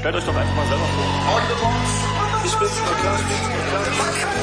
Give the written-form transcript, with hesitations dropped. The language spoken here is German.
Stellt euch doch einfach mal selber vor. Ich bin's, Markant.